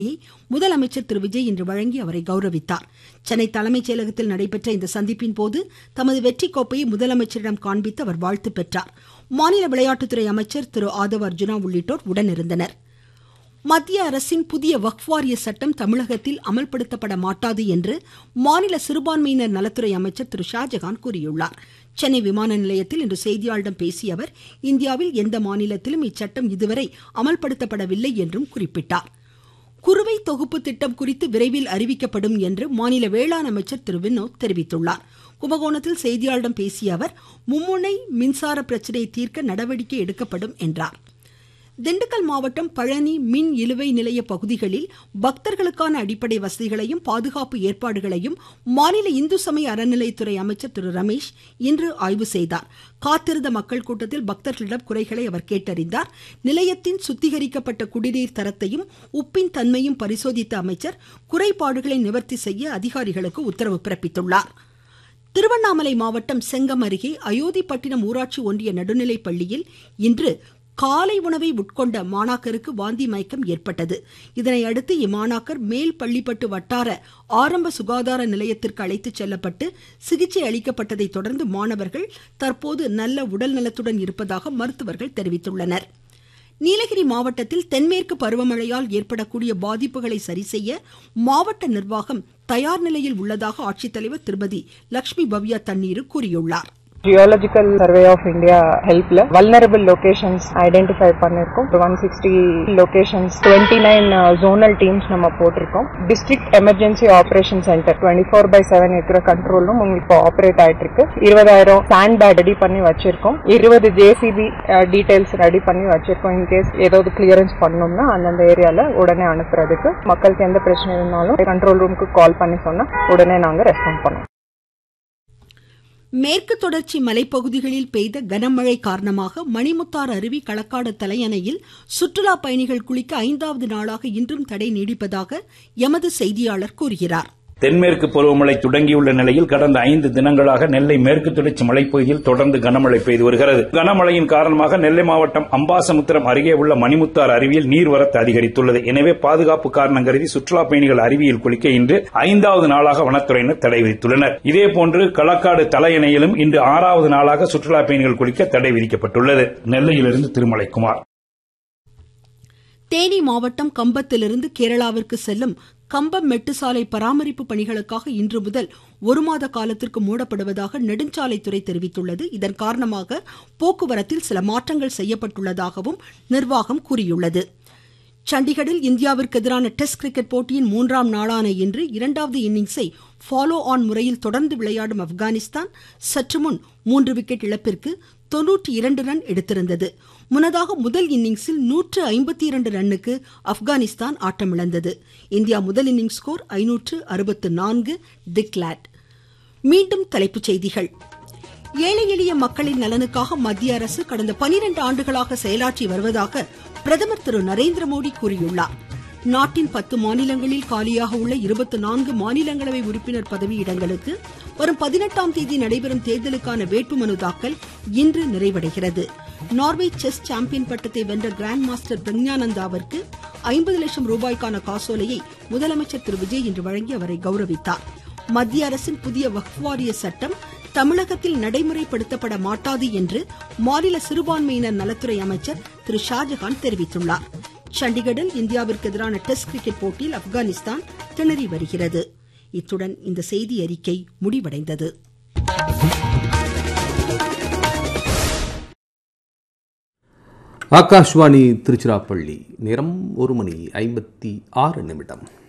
முதலமைச்சர் திரு விஜய் இன்று வழங்கி அவரை கௌரவித்தார். சென்னை தலைமைச் செயலகத்தில் நடைபெற்ற இந்த சந்திப்பின் போது தமது வெற்றி கோப்பையை முதலமைச்சரிடம் காண்பித்து அவர் வாழ்த்து பெற்றார். மாநில விளையாட்டுத்துறை அமைச்சர் திரு ஆதவ அர்ஜுனா உள்ளிட்டோர் உடனிருந்தனர். மத்திய அரசின் புதிய வக்ஃப் வாரிய சட்டம் தமிழகத்தில் அமல்படுத்தப்பட மாட்டாது என்று மாநில சிறுபான்மையினர் நலத்துறை அமைச்சர் திரு ஷாஜகான் கூறியுள்ளார். சென்னை விமான நிலையத்தில் இன்று செய்தியாளர்களிடம் பேசிய அவர், இந்தியாவில் எந்த மாநிலத்திலும் இச்சட்டம் இதுவரை அமல்படுத்தப்படவில்லை என்றும் குறிப்பிட்டார். குறுவை தொகுப்பு திட்டம் குறித்து விரைவில் அறிவிக்கப்படும் என்று மாநில வேளாண் அமைச்சர் திரு வினோத் தெரிவித்துள்ளார். கும்பகோணத்தில் செய்தியாளர்களிடம் பேசிய அவர், மும்முனை மின்சார பிரச்சினையை தீர்க்க நடவடிக்கை எடுக்கப்படும் என்றார். திண்டுக்கல் மாவட்டம் பழனி மின் இழுவை நிலைய பகுதிகளில் பக்தர்களுக்கான அடிப்படை வசதிகளையும் பாதுகாப்பு ஏற்பாடுகளையும் மாநில இந்து சமய அறநிலையத்துறை அமைச்சர் திரு ரமேஷ் இன்று ஆய்வு செய்தார். காத்திருந்த மக்கள் கூட்டத்தில் பக்தர்களிடம் குறைகளை அவர் கேட்டறிந்தார். நிலையத்தின் சுத்திகரிக்கப்பட்ட குடிநீர் தரத்தையும் உப்பின் தன்மையும் பரிசோதித்த அமைச்சர் குறைபாடுகளை நிவர்த்தி செய்ய அதிகாரிகளுக்கு உத்தரவு பிறப்பித்துள்ளார். திருவண்ணாமலை மாவட்டம் செங்கம் அருகே அயோத்திப்பட்டினம் ஊராட்சி ஒன்றிய நடுநிலைப் பள்ளியில் இன்று காலை உணவை உட்கொண்ட மாணாக்கருக்கு வாந்தி மயக்கம் ஏற்பட்டது. இதனையடுத்து இம்மாணாக்கர் மேல் பள்ளிப்பட்டு வட்டார ஆரம்ப சுகாதார நிலையத்திற்கு அழைத்துச் செல்லப்பட்டு சிகிச்சை அளிக்கப்பட்டதை தொடர்ந்து மாணவர்கள் தற்போது நல்ல உடல் நலத்துடன் இருப்பதாக மருத்துவர்கள் தெரிவித்துள்ளனர். நீலகிரி மாவட்டத்தில் தென்மேற்கு பருவமழையால் ஏற்படக்கூடிய பாதிப்புகளை சரிசெய்ய மாவட்ட நிர்வாகம் தயார் நிலையில் உள்ளதாக ஆட்சித்தலைவர் திருமதி லட்சுமி பவ்யா தண்ணீர் கூறியுள்ளார். Geological Survey of India helpல vulnerable locations identify பண்ணிருக்கோம். 160 locations 29 zonal teams நம்ம போட்டிருக்கோம். District Emergency Operation Center 24/7 இருக்கிற கண்ட்ரோல் ரூம் உங்களுக்கு ஆபரேட் ஆயிட்டு இருக்கு. 20,000 சாண்ட் பேக் ரெடி பண்ணி வச்சிருக்கோம். 20 JCB டீடைல்ஸ் ரெடி பண்ணி வச்சிருக்கோம். இன்கேஸ் ஏதாவது கிளியரன்ஸ் பண்ணணும்னா அந்தந்த ஏரியால உடனே அனுப்புறதுக்கு. மக்களுக்கு எந்த பிரச்சனை இருந்தாலும் கண்ட்ரோல் ரூமுக்கு கால் பண்ணி சொன்னா உடனே நாங்க ரெஸ்பாண்ட் பண்ணுவோம். மேற்கு தொடர்ச்சி மலைப்பகுதிகளில் பெய்த கனமழை காரணமாக மணிமுத்தாறு அருவி களக்காடு தலையணையில் சுற்றுலா பயணிகள் குளிக்க 5வது நாளாக இன்றும் தடை நீடிப்பதாக எமது செய்தியாளர் கூறுகிறார். தென்மேற்கு பருவமழை தொடங்கியுள்ள நிலையில் கடந்த 5 தினங்களாக நெல்லை மேற்கு தொடர்ச்சி மலைப்பகுதியில் தொடர்ந்து கனமழை பெய்து வருகிறது. கனமழையின் காரணமாக நெல்லை மாவட்டம் அம்பாசமுத்திரம் அருகே உள்ள மணிமுத்தாறு அருவியில் நீர்வரத்து அதிகரித்துள்ளது. எனவே பாதுகாப்பு காரணம் கருதி சுற்றுலா பயணிகள் அருவியில் குளிக்க இன்று 5வது நாளாக வனத்துறையினர் தடை விதித்துள்ளனர். இதேபோன்று களக்காடு தலையணையிலும் இன்று 6வது நாளாக சுற்றுலா பயணிகள் குளிக்க தடை விதிக்கப்பட்டுள்ளது. நெல்லையிலிருந்து திருமலைக்குமார். தேனி மாவட்டம் கம்பத்திலிருந்து கேரளாவிற்கு செல்லும் கம்பம் மெட்டு சாலை பராமரிப்பு பணிகளுக்காக இன்று முதல் 1 மாத காலத்திற்கு மூடப்படுவதாக நெடுஞ்சாலைத்துறை தெரிவித்துள்ளது. இதன் காரணமாக போக்குவரத்தில் சில மாற்றங்கள் செய்யப்பட்டுள்ளதாகவும் நிர்வாகம் கூறியுள்ளது. சண்டிகரில் இந்தியாவிற்கு எதிரான டெஸ்ட் கிரிக்கெட் போட்டியின் 3ஆம் நாளான இன்று 2வது இன்னிங்ஸை ஃபாலோ ஆன் முறையில் தொடர்ந்து விளையாடும் ஆப்கானிஸ்தான் சற்று முன் 3 விக்கெட் இழப்பிற்கு 92 ரன் எடுத்திருந்தது. முன்னதாக முதல் இன்னிங்ஸில் 152 ரன்னுக்கு ஆப்கானிஸ்தான் ஆட்டமிழந்தது. இந்தியா முதல் இன்னிங்ஸ் ஸ்கோர் 564 டிக்ளேர்ட். மீண்டும் தலைப்புச் செய்திகள். ஏழை எளிய மக்களின் நலனுக்காக மத்திய அரசு கடந்த 12 ஆண்டுகளாக செயலாற்றி வருவதாக பிரதமர் திரு நரேந்திர மோடி கூறியுள்ளார். நாட்டின் 10 மாநிலங்களில் காலியாக உள்ள 24 மாநிலங்களவை உறுப்பினர் பதவியிடங்களுக்கு வரும் 18ஆம் தேதி நடைபெறும் தேர்தலுக்கான வேட்புமனு தாக்கல் இன்று நிறைவடைகிறது. நார்வே செஸ் சாம்பியன் பட்டத்தை வென்ற கிராண்ட் மாஸ்டர் பிரக்ஞானந்தாவிற்கு 50 லட்சம் ரூபாய்க்கான காசோலையை முதலமைச்சர் திரு விஜய் இன்று வழங்கி அவரை கௌரவித்தார். மத்திய அரசின் புதிய வக்ஃப் வாரிய சட்டம் தமிழகத்தில் நடைமுறைப்படுத்தப்பட மாட்டாது என்று மாநில சிறுபான்மையினர் நலத்துறை அமைச்சர் திரு ஷாஜகான் தெரிவித்துள்ளார். சண்டிகரில் இந்தியாவிற்கு எதிரான டெஸ்ட் கிரிக்கெட் போட்டியில் ஆப்கானிஸ்தான் திணறி வருகிறது. இத்துடன் இந்த செய்தி அறிக்கை முடிவடைந்தது. ஆகாஷ்வாணி திருச்சிராப்பள்ளி. நேரம் 1:56.